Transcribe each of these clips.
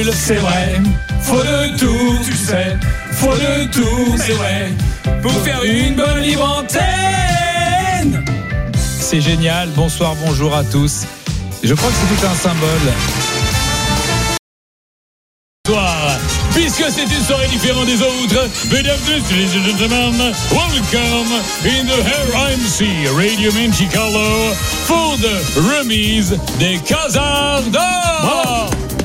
C'est vrai, faut de tout, tu sais, faut de tout, c'est vrai, pour faire une bonne libre antenne. C'est génial, bonsoir, bonjour à tous. Je crois que c'est tout un symbole. Puisque c'est une soirée différente des autres, mesdames et gentlemen, welcome in the RMC Radio Monte Carlo for the remise des Casards d'Or.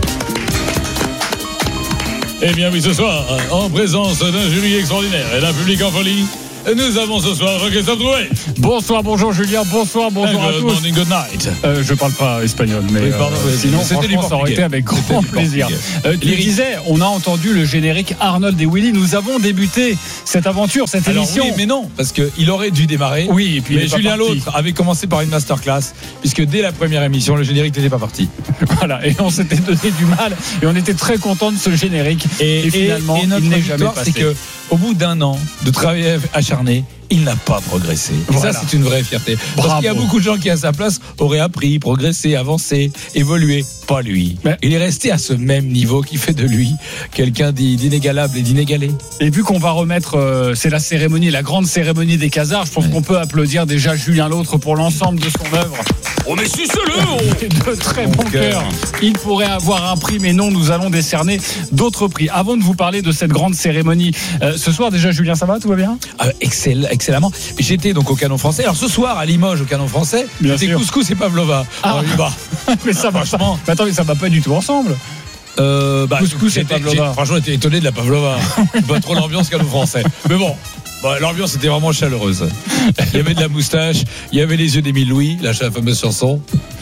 Eh bien oui, ce soir, en présence d'un jury extraordinaire et d'un public en folie, nous avons ce soir Jean-Christophe Drouet. Bonsoir, bonjour Julien, bonsoir à tous. Good morning, good night. Je parle pas espagnol, mais oui, pardon, sinon c'était franchement, ça aurait été avec grand plaisir. Tu disais, on a entendu le générique Arnold et Willy. Nous avons débuté cette aventure, cette émission. Oui, mais non, parce qu'il aurait dû démarrer. Oui, et puis mais Julien l'autre avait commencé par une masterclass, puisque dès la première émission, le générique n'était pas parti. Voilà, et on s'était donné du mal, et on était très contents de ce générique. Et finalement, notre il n'est victoire, jamais passé. c'est que, au bout d'un an de travail acharné, il n'a pas progressé. Et voilà. ça, c'est une vraie fierté. Bravo. Parce qu'il y a beaucoup de gens qui, à sa place, auraient appris, progressé, avancé, évolué. Pas lui. Mais il est resté à ce même niveau qui fait de lui quelqu'un d'inégalable et d'inégalé. Et vu qu'on va remettre, c'est la cérémonie, la grande cérémonie des Casards, je pense qu'on peut applaudir déjà Julien l'autre pour l'ensemble de son œuvre. Oh mais suce-le. De très bon cœur. Il pourrait avoir un prix, mais non, nous allons décerner d'autres prix. Avant de vous parler de cette grande cérémonie, ce soir déjà, Julien, ça va, tout va bien? Excellemment. J'étais donc au Canon Français. Alors ce soir à Limoges au Canon Français, c'était couscous et pavlova. Ah. Mais ça va franchement. Mais attends, mais ça va pas du tout ensemble. Couscous et pavlova. Franchement, j'étais étonné de la pavlova. Pas trop l'ambiance Canon Français. Mais bon. L'ambiance était vraiment chaleureuse. Il y avait de la moustache, il y avait les yeux d'Émile Louis, la fameuse chanson.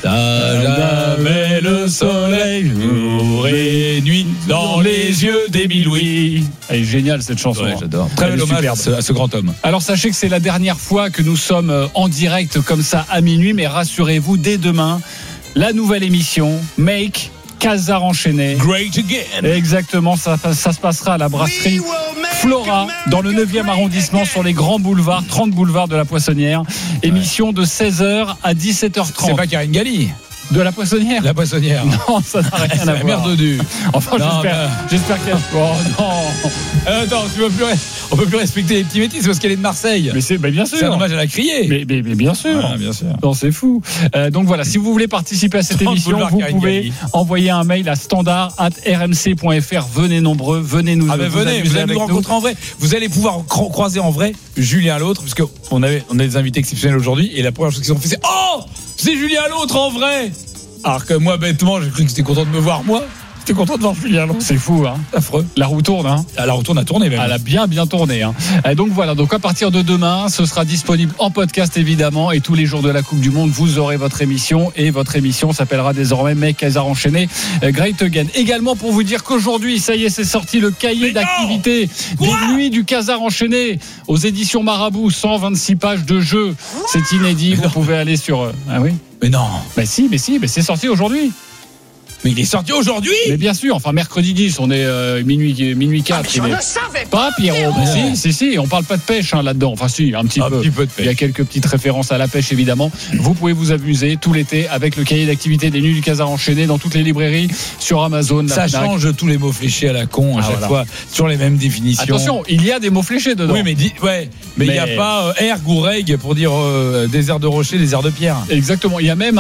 J'avais le soleil jour et nuit dans les yeux d'Émile Louis. Elle est géniale cette chanson. Ouais, j'adore. Très bel hommage à ce grand homme. Alors sachez que c'est la dernière fois que nous sommes en direct comme ça à minuit, mais rassurez-vous, dès demain, la nouvelle émission Make Casards enchaîné. Great again. Exactement, ça se passera à la brasserie Flora dans le 9e arrondissement sur les grands boulevards, 30 boulevards de la Poissonnière. Émission de 16h à 17h30. C'est pas Karine Galli. De la Poissonnière. La Poissonnière. Non, ça n'a rien à voir. La merde du. Enfin, j'espère qu'elle. Oh non. Attends, on peut plus respecter les petits métis parce qu'elle est de Marseille. Mais bien sûr. C'est un hommage à la criée. Mais bien sûr. Ah, bien sûr. Non, c'est fou. Donc voilà, si vous voulez participer à cette émission, vous pouvez envoyer un mail à standard@rmc.fr. Venez nombreux, venez nous. Venez, vous allez nous rencontrer en vrai. Vous allez pouvoir croiser en vrai Julien l'autre, parce qu'on a des invités exceptionnels aujourd'hui, et la première chose qu'ils ont fait, c'est c'est Julien l'autre en vrai. Alors que moi, bêtement, j'ai cru que c'était content de me voir moi. J'étais content de voir Julien l'autre. C'est fou, hein. Affreux. La roue tourne, hein. La roue tourne a tourné même. Elle a bien tourné, hein. Donc voilà, donc à partir de demain, ce sera disponible en podcast évidemment, et tous les jours de la Coupe du Monde, vous aurez votre émission, et votre émission s'appellera désormais Make Casards enchaîné Great Again. Également pour vous dire qu'aujourd'hui, ça y est, c'est sorti le cahier d'activité des nuits du Casard enchaîné aux éditions Marabout, 126 pages de jeu. C'est inédit, vous pouvez aller sur... Ah oui. Mais non. Mais si, c'est sorti aujourd'hui. Mais il est sorti aujourd'hui. Mais bien sûr, enfin mercredi 10, on est minuit 4. Je ne savais pas, Pierrot. Si, on parle pas de pêche là-dedans. Enfin si, un petit peu de pêche. Il y a quelques petites références à la pêche évidemment. Vous pouvez vous amuser tout l'été avec le cahier d'activité des nuits du Casard enchaîné dans toutes les librairies, sur Amazon. Ça change tous les mots fléchés à la con à chaque fois sur les mêmes définitions. Attention, il y a des mots fléchés dedans. Oui, mais il n'y a pas erg ou reg pour dire désert de rocher, désert de pierre. Exactement. Il y a même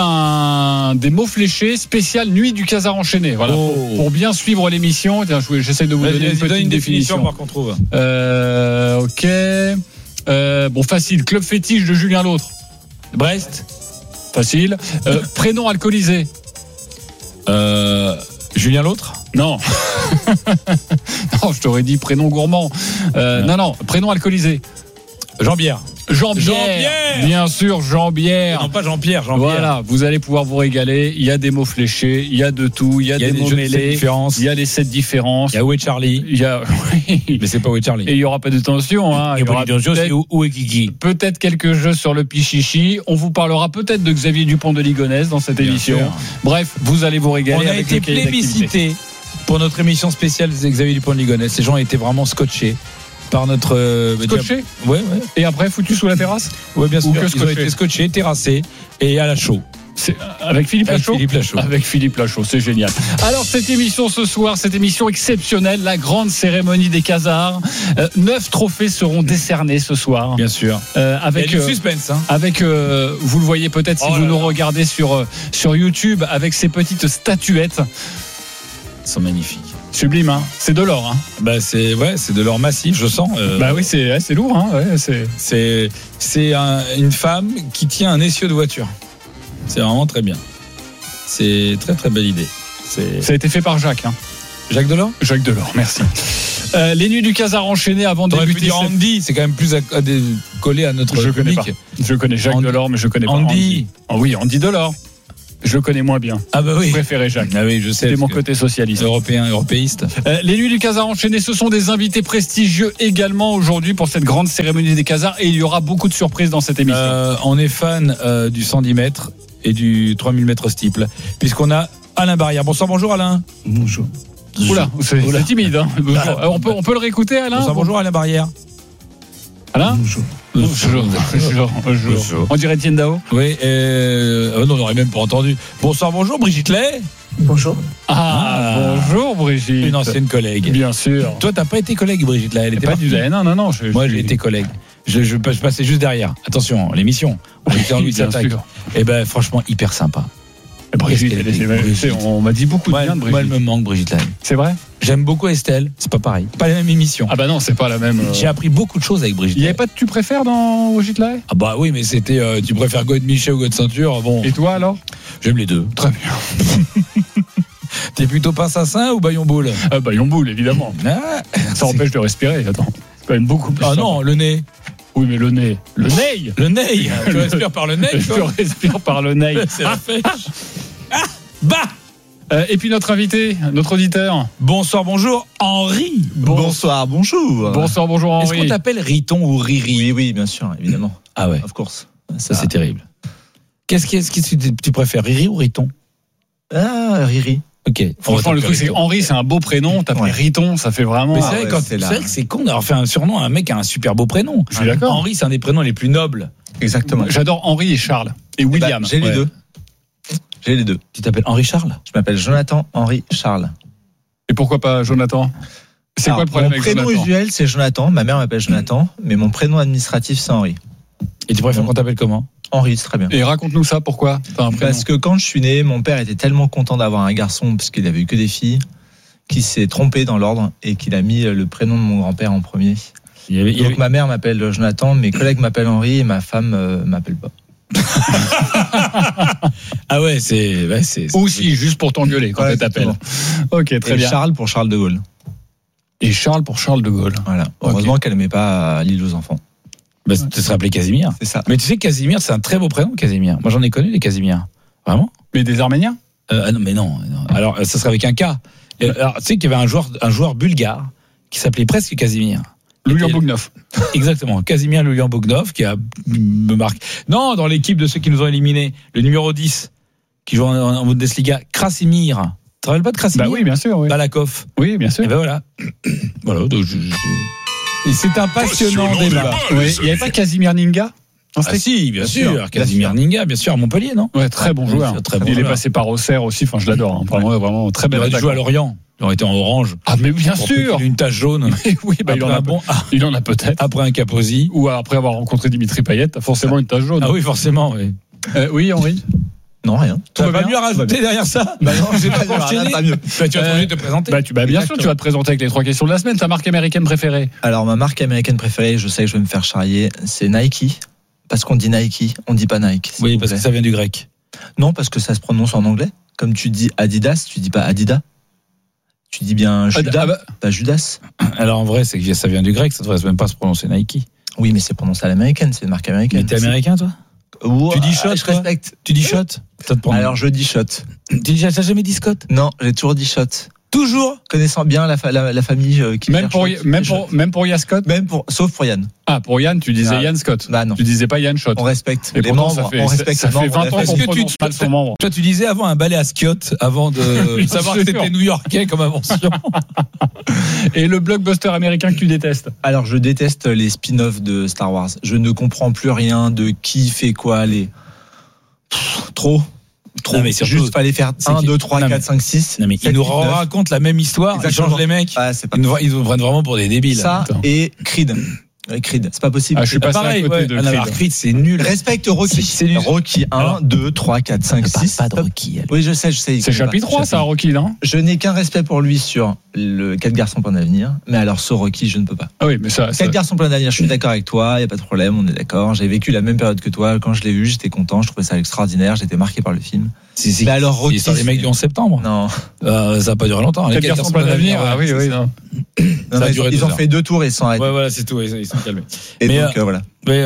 des mots fléchés spécial nuit du Casard enchaîné. Voilà. Pour bien suivre l'émission. J'essaie de vous donner une petite définition. Voir qu'on trouve. Ok. Bon, facile. Club fétiche de Julien l'autre. Brest. Facile. Prénom alcoolisé. Julien l'autre. Non. Non, je t'aurais dit prénom gourmand. Non. Prénom alcoolisé. Jean-Bière. Jean-Bière. Bien sûr, Jean-Bière. Non, pas Jean-Pierre. Voilà, vous allez pouvoir vous régaler. Il y a des mots fléchés, il y a de tout, il y a des mots mêlés, il y a les 7 différences. Il y a Où est Charlie. Mais c'est pas Où est Charlie. Et il n'y aura pas de tension. Hein. Il y aura c'est où est Kiki. Peut-être quelques jeux sur le Pichichi. On vous parlera peut-être de Xavier Dupont de Ligonnès dans cette émission. Sûr. Bref, vous allez vous régaler. On a été plébiscité pour notre émission spéciale Xavier Dupont de Ligonnès. Ces gens étaient vraiment scotchés par notre scotché. Ouais. Et après foutu sous la terrasse. Ouais, bien sûr. Ou que ils ont été scotchés, terrassés et à la chaux. C'est avec Philippe Lachaud. Avec Philippe Lachaud, c'est génial. Alors cette émission ce soir, cette émission exceptionnelle, la grande cérémonie des Khazars. 9 trophées seront décernés ce soir. Bien sûr. Avec il y a du suspense. Hein. Avec, vous le voyez peut-être si vous nous regardez sur YouTube, avec ces petites statuettes. Ils sont magnifiques. Sublime, hein. C'est de l'or. Hein. Bah c'est de l'or massif, je sens. Bah oui, c'est lourd. Hein. Ouais, c'est une femme qui tient un essieu de voiture. C'est vraiment très bien. C'est très très belle idée. Ça a été fait par Jacques. Hein. Jacques Delors. Jacques Delors, merci. Les nuits du Khazar enchaînées avant de débuter. Andy, c'est quand même plus collé à notre public. Je connais Jacques Delors, mais je connais pas Andy. Oh oui, Andy Delors. Je le connais moins bien. Ah bah oui. Je préférais Jacques. Ah oui, je sais. C'était mon côté socialiste. Européiste. Les nuits du Khazar enchaînées, ce sont des invités prestigieux également aujourd'hui pour cette grande cérémonie des Khazars et il y aura beaucoup de surprises dans cette émission. On est fan du 110 mètres et du 3000 mètres steeple puisqu'on a Alain Barrière. Bonjour Alain. Bonjour. Oula, c'est timide. Hein. On peut le réécouter Alain. Bonjour Alain Barrière. Alain. Bonjour. On dirait Etienne Dao. Oui, non, on n'aurait même pas entendu. Bonjour Brigitte Lay. Bonjour. Bonjour Brigitte. Une ancienne collègue. Bien sûr. Toi, t'as pas été collègue Brigitte Lay. Elle était pas du tout. Non. Moi, j'ai été collègue. Je passais juste derrière. Attention, l'émission. On était en Louis Attaque. Et ben, franchement, hyper sympa. Brigitte, on m'a dit beaucoup de bien de Brigitte. Moi, elle me manque, Brigitte Lay. C'est vrai? J'aime beaucoup Estelle, c'est pas pareil. Pas la même émission. Ah bah non, c'est pas la même. J'ai appris beaucoup de choses avec Brigitte. Il n'y avait pas de tu préfères dans Brigitte Lay? Ah bah oui, mais c'était tu préfères God Michel ou God Ceinture. Bon. Et toi alors? J'aime les deux. Très bien. T'es plutôt Pince-Assin ou Bayon-Boule? Bayon-Boule, évidemment. Ça empêche de respirer, attends. C'est quand même beaucoup plus. Ah non, le nez. Oui, mais le nez. Le nez. Tu respires par le nez. Je respire par le nez. C'est la fêche. Et puis notre invité, notre auditeur. Bonjour, Henri. Bonsoir, bonjour. Bonjour, Henri. Est-ce qu'on t'appelle Riton ou Riri? Oui, bien sûr, évidemment. Ah ouais. Of course. Ça, c'est terrible. Qu'est-ce que tu préfères, Riri ou Riton? Riri. Ok. Franchement, le truc, c'est Henri, c'est un beau prénom. T'appelles Riton, ça fait vraiment. Mais c'est vrai que c'est con d'avoir fait un surnom à un mec qui a un super beau prénom. Je suis d'accord. Henri, c'est un des prénoms les plus nobles. Exactement. J'adore Henri et Charles. Et William. J'ai les deux. J'ai les deux. Tu t'appelles Henri Charles? Je m'appelle Jonathan Henri Charles. Et pourquoi pas Jonathan? C'est quoi le problème avec Jonathan? Mon prénom usuel, c'est Jonathan. Ma mère m'appelle Jonathan, mais mon prénom administratif, c'est Henri. Et tu préfères qu'on t'appelle comment? Henri, c'est très bien. Et raconte-nous ça, pourquoi? Parce que quand je suis né, mon père était tellement content d'avoir un garçon, parce qu'il avait eu que des filles, qu'il s'est trompé dans l'ordre et qu'il a mis le prénom de mon grand-père en premier. Donc ma mère m'appelle Jonathan, mes collègues m'appellent Henri et ma femme m'appelle pas. Ah ouais, c'est aussi juste pour t'engueuler quand elle t'appelle. Ok, très bien. Charles pour Charles de Gaulle. Et Charles pour Charles de Gaulle. Voilà. Heureusement qu'elle n'aimait pas l'île aux enfants. Bah, tu serais appelé Casimir. C'est ça. Mais tu sais que Casimir, c'est un très beau prénom, Casimir. Moi, j'en ai connu des Casimir. Vraiment? Mais des Arméniens? Non, mais non. Alors, ça serait avec un K. Alors, tu sais qu'il y avait un joueur bulgare qui s'appelait presque Casimir. Lulian Bougnov. Exactement. Casimir Lulian Bougnov qui me marque. Non, dans l'équipe de ceux qui nous ont éliminés, le numéro 10 qui joue en Bundesliga, Krasimir. Tu te rappelles pas de Krasimir? Bah oui, bien sûr. Oui. Balakov. Oui, bien sûr. Et ben voilà. Voilà. Donc et c'est un passionnant débat. Oui. Il n'y avait pas Casimir Ninga? Si, bien sûr. Casimir Ninga, bien sûr, à Montpellier, non? Ouais, très bon joueur. Il est passé par Auxerre aussi. Enfin, je l'adore. Hein. Vraiment très bel attaquant. Il joue à Lorient. Il aurait été en orange. Ah, mais bien sûr. Une tache jaune. Mais oui, bah, il en a peut-être. Après un Capozzi. Ou après avoir rencontré Dimitri Payet, t'as forcément une tache jaune. Ah oui, forcément, oui. Oui, Henri? Non, rien. Tu vas pas mieux rajouter derrière ça? Bah non, j'ai pas enchaîné. Pas mieux. Bah, tu vas obligé de te présenter. Bien sûr, tu vas te présenter avec les 3 questions de la semaine. Ta marque américaine préférée? Alors, ma marque américaine préférée, je sais que je vais me faire charrier, c'est Nike. Parce qu'on dit Nike, on dit pas Nike. Oui, parce que ça vient du grec. Non, parce que ça se prononce en anglais. Comme tu dis Adidas, tu dis pas Adidas. Tu dis bien Judas, pas Judas. Alors en vrai, c'est que ça vient du grec, ça devrait même pas se prononcer Nike. Oui, mais c'est prononcé à l'américaine, c'est une marque américaine. Mais t'es américain, toi? Tu dis shot? Je respecte. Tu dis shot? Alors je dis shot. T'as jamais dit Scott? Non, j'ai toujours dit shot. Toujours? Connaissant bien la famille qui même pour Yaskot? Sauf pour Yann. Ah, pour Yann, tu disais Yann Scott. Bah non. Tu disais pas Yann Schott. On respecte les membres. Ça fait 20 ans qu'on prononce mal son membre. Toi, tu disais avant un balai à Scott, avant de savoir que t'étais New-Yorkais comme invention. Et le blockbuster américain que tu détestes? Alors, je déteste les spin-offs de Star Wars. Je ne comprends plus rien de qui fait quoi. Trop. trop. Non, mais surtout, juste fallait faire 1, 2, 3, 4, 5, 6. Non, mais ils nous racontent la même histoire, ils changent les mecs. Ils nous prennent vraiment pour des débiles. Ça et Creed. Creed, c'est pas possible. Je suis pas pareil. Creed, c'est nul. Respecte Rocky. C'est nul. Rocky 1, 2, 3, 4, 5, 6. Pas de Rocky. Oui, je sais. C'est chapitre 3, ça, Rocky, non? Je n'ai qu'un respect pour lui sur le 4 garçons plein d'avenir. Mais alors, ce Rocky, je ne peux pas. Ah oui, mais ça. 4 garçons plein d'avenir, je suis d'accord avec toi, il n'y a pas de problème, on est d'accord. J'ai vécu la même période que toi. Quand je l'ai vu, j'étais content, je trouvais ça extraordinaire, j'étais marqué par le film. Mais alors, Rocky. C'est les mecs du 11 septembre. Non. Ça n'a pas duré longtemps. 4 garçons plein d'avenir. Ah oui, non. Ils ont fait 2 tours et ils sont arrêtés. Ouais, voilà, c'est tout, ils sont calmés. Et donc, voilà.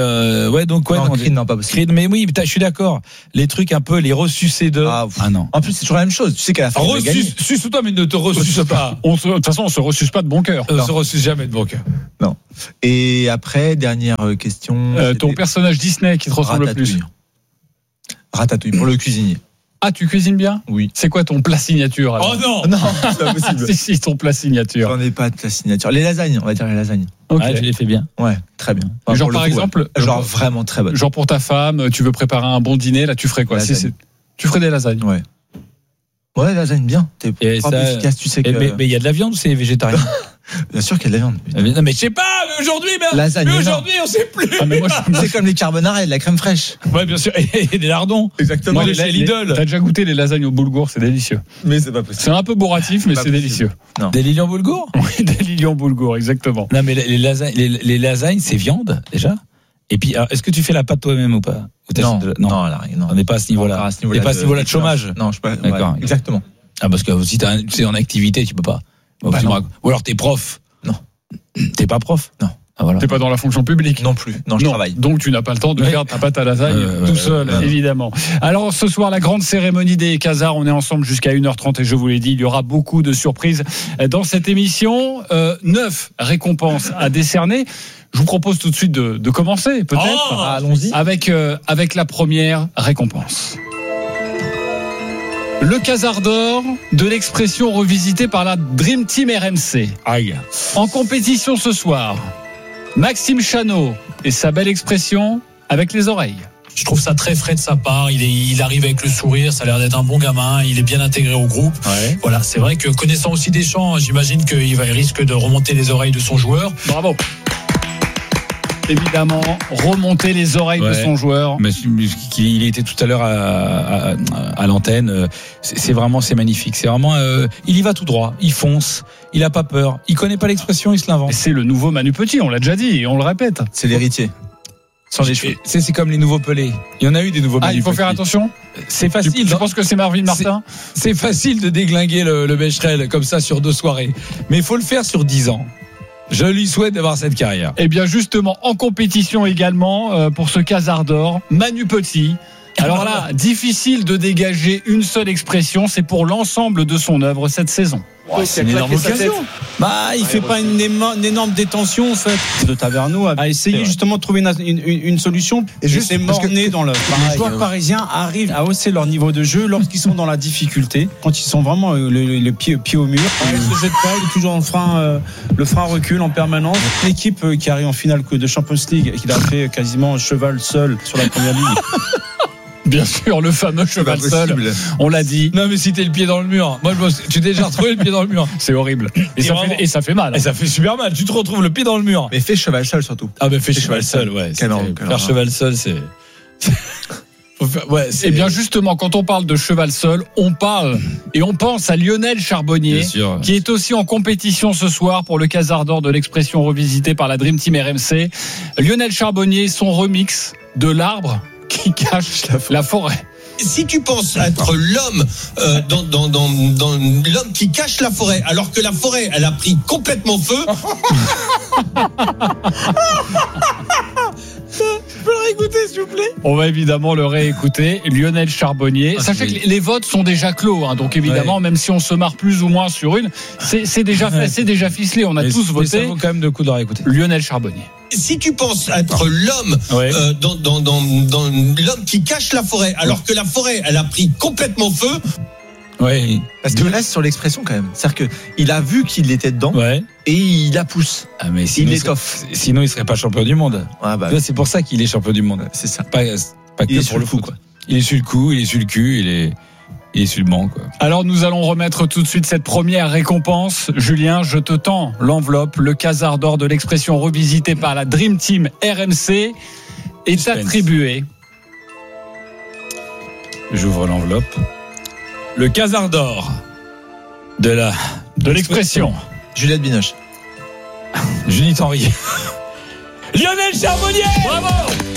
Creed, non, pas possible. Creed, mais oui, je suis d'accord. Les trucs un peu, les ressucés de. Ah non. En plus, c'est toujours la même chose. Tu sais qu'à la fin, Suce-toi, mais ne te ressuce pas. De toute façon, on se ressuce pas de bon cœur. On se ressuce jamais de bon cœur. Non. Et après, dernière question. Ton personnage Disney qui te ressemble le plus? Ratatouille, pour le cuisinier. Ah, tu cuisines bien? Oui. C'est quoi ton plat signature alors? Oh non, c'est pas possible. Si, ton plat signature. J'en ai pas de plat signature. Les lasagnes, on va dire les lasagnes. Ok. Ah, je l'ai fait bien. Ouais, très bien. Enfin, genre par exemple, genre vraiment très bonne. Genre pour ta femme, tu veux préparer un bon dîner, là tu ferais quoi? Tu ferais des lasagnes? Ouais. Ouais, lasagne bien. T'es efficace, tu sais que. Mais il y a de la viande ou c'est végétarien? Bien sûr qu'il y a de la viande. Non, mais je sais pas, aujourd'hui, on sait plus. Ah, mais moi, c'est comme les carbonara et de la crème fraîche. Ouais, bien sûr. Et des lardons. Exactement. Moi, chez Lidl. T'as déjà goûté les lasagnes au boulgour, c'est délicieux. Mais c'est pas possible. C'est un peu bourratif, mais c'est délicieux. Non. Des Lilian boulgour? Oui, des Lilian boulgour, exactement. Non, mais les lasagnes, c'est viande, déjà. Et puis, alors, est-ce que tu fais la pâte toi-même ou pas? Non. On n'est pas à ce niveau-là. On n'est pas à ce niveau-là de chômage. Non, je suis pas. D'accord. Exactement. Ah, parce que si tu es en activité, tu peux pas. Ou alors t'es prof. Non. T'es pas prof? Non. Ah, voilà. T'es pas dans la fonction publique? Non plus. Non, je travaille. Donc tu n'as pas le temps de faire ta pâte à lasagne tout seul, évidemment. Alors ce soir, la grande cérémonie des Khazars. On est ensemble jusqu'à 1h30 et je vous l'ai dit, il y aura beaucoup de surprises dans cette émission. 9 récompenses à décerner. Je vous propose tout de suite de commencer, peut-être. Allons-y. Avec la première récompense. Le Khazar d'or de l'expression revisitée par la Dream Team RMC. Aïe. En compétition ce soir, Maxime Chanot et sa belle expression avec les oreilles. Je trouve ça très frais de sa part. Il arrive avec le sourire, ça a l'air d'être un bon gamin. Il est bien intégré au groupe. Ouais. Voilà, c'est vrai que connaissant aussi Deschamps, j'imagine qu'il risque de remonter les oreilles de son joueur. Bravo. Évidemment, remonter les oreilles de son joueur. Mais il était tout à l'heure à l'antenne. C'est magnifique. C'est vraiment, il y va tout droit. Il fonce. Il a pas peur. Il connaît pas l'expression. Il se l'invente. C'est le nouveau Manu Petit. On l'a déjà dit et on le répète. C'est l'héritier. Sans les cheveux. C'est comme les nouveaux Pelé. Il y en a eu des nouveaux Manu Petit. Il faut faire attention. C'est facile. Je pense que c'est Marvin Martin. C'est facile de déglinguer le Becherel comme ça sur 2 soirées. Mais il faut le faire sur 10 ans. Je lui souhaite d'avoir cette carrière. Eh bien, justement, en compétition également, pour ce Khazar d'or, Manu Petit. Alors là, difficile de dégager une seule expression, c'est pour l'ensemble de son œuvre cette saison. Ouais, c'est une énorme occasion. Il fait pas une énorme détention en fait. De Taverneau a essayé justement de trouver une solution. Et je sais morné dans le. Les joueurs parisiens arrivent à hausser leur niveau de jeu lorsqu'ils sont dans la difficulté, quand ils sont vraiment le pied au mur. Il se jette pas, il est toujours en le frein recule en permanence. L'équipe qui arrive en finale de Champions League et qui a fait quasiment cheval seul sur la première ligue. Bien sûr, le fameux cheval seul. On l'a dit. Non, mais si t'es le pied dans le mur. Moi, tu t'es déjà retrouvé le pied dans le mur. C'est horrible. Et ça fait mal. Et ça fait super mal. Tu te retrouves le pied dans le mur. Mais fais cheval seul surtout. Ah, mais fais cheval seul, ouais. Faire cheval seul, c'est. Et bien justement, quand on parle de cheval seul, on pense à Lionel Charbonnier, qui est aussi en compétition ce soir pour le Khazar d'or de l'expression revisitée par la Dream Team RMC. Lionel Charbonnier, son remix de l'arbre qui cache la forêt. Si tu penses être l'homme dans l'homme qui cache la forêt, alors que la forêt, elle a pris complètement feu. Je peux le réécouter, s'il vous plaît. On va évidemment le réécouter. Lionel Charbonnier. Sachez que les votes sont déjà clos, donc évidemment, même si on se marre plus ou moins sur une, c'est déjà fait, c'est déjà ficelé. On a tous voté. Ça vaut quand même de coup de réécouter. Lionel Charbonnier. Si tu penses être l'homme dans l'homme qui cache la forêt, alors que la forêt, elle a pris complètement feu. Oui. Parce que là, c'est sur l'expression quand même. C'est-à-dire qu'il a vu qu'il était dedans et il la pousse. Ah, mais sinon, il l'étoffe. Sinon, il serait pas champion du monde. Ah bah. C'est pour ça qu'il est champion du monde. C'est ça. Pas que pour le foot, quoi. il est sur le coup, il est sur le cul, il est sur le banc, quoi. Alors nous allons remettre tout de suite cette première récompense. Julien, je te tends l'enveloppe. Le Casar d'or de l'expression revisité par la Dream Team RMC est attribué. J'ouvre l'enveloppe. Le Casar d'or de l'expression. Juliette Binoche. Judith Henry. Lionel Charbonnier. Bravo.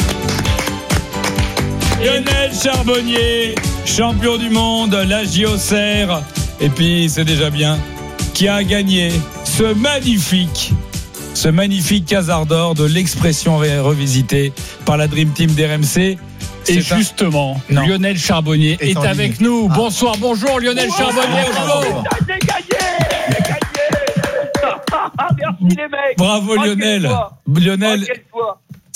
Lionel Charbonnier, champion du monde, la JOCR, et puis c'est déjà bien, qui a gagné ce magnifique Casar d'or de l'expression revisitée par la Dream Team d'RMC. Et justement, Lionel Charbonnier est avec nous. Bonsoir, bonjour Lionel Charbonnier. J'ai gagné. Merci les mecs. Bravo Lionel. Lionel. Quel